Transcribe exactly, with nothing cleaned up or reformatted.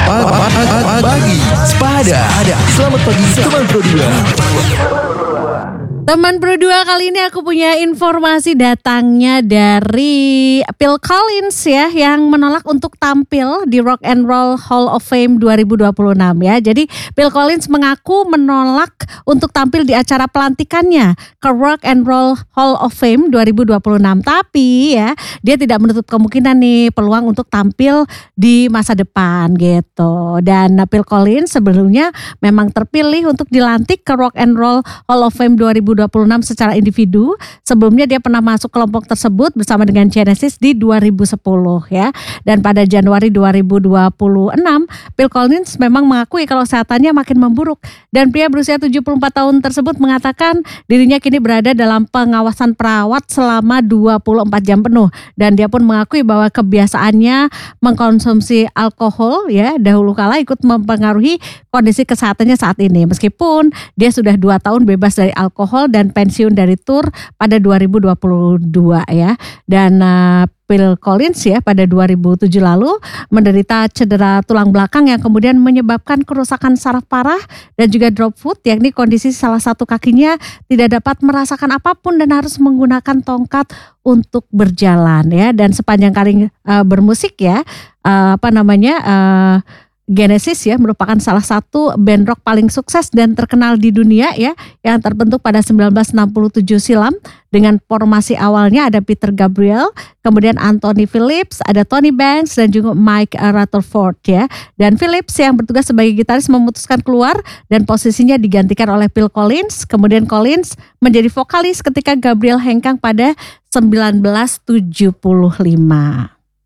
Pagi Sepada. Selamat pagi teman Pro dua. Teman Pro dua, kali ini aku punya informasi datangnya dari Phil Collins ya, yang menolak untuk tampil di Rock and Roll Hall of Fame dua ribu dua puluh enam ya. Jadi Phil Collins mengaku menolak untuk tampil di acara pelantikannya ke Rock and Roll Hall of Fame dua ribu dua puluh enam. Tapi ya, dia tidak menutup kemungkinan nih peluang untuk tampil di masa depan gitu. Dan Phil Collins sebelumnya memang terpilih untuk dilantik ke Rock and Roll Hall of Fame dua ribu dua puluh enam secara individu. Sebelumnya dia pernah masuk kelompok tersebut bersama dengan Genesis di dua ribu sepuluh ya. Dan pada Januari dua ribu dua puluh enam, Phil Collins memang mengakui kalau kesehatannya makin memburuk. Dan pria berusia tujuh puluh empat tahun tersebut mengatakan dirinya kini berada dalam pengawasan perawat selama dua puluh empat jam penuh. Dan dia pun mengakui bahwa kebiasaannya mengkonsumsi alkohol ya dahulu kala ikut mempengaruhi kondisi kesehatannya saat ini. Meskipun dia sudah dua tahun bebas dari alkohol dan pensiun dari tur pada dua ribu dua puluh dua ya. Dan uh, Phil Collins ya pada dua ribu tujuh lalu menderita cedera tulang belakang yang kemudian menyebabkan kerusakan saraf parah dan juga drop foot, yakni kondisi salah satu kakinya tidak dapat merasakan apapun dan harus menggunakan tongkat untuk berjalan ya. Dan sepanjang kali uh, bermusik ya uh, apa namanya uh, Genesis ya merupakan salah satu band rock paling sukses dan terkenal di dunia ya, yang terbentuk pada sembilan belas enam puluh tujuh silam dengan formasi awalnya ada Peter Gabriel, kemudian Anthony Phillips, ada Tony Banks dan juga Mike Rutherford ya. Dan Phillips yang bertugas sebagai gitaris memutuskan keluar dan posisinya digantikan oleh Phil Collins. Kemudian Collins menjadi vokalis ketika Gabriel hengkang pada sembilan belas tujuh puluh lima.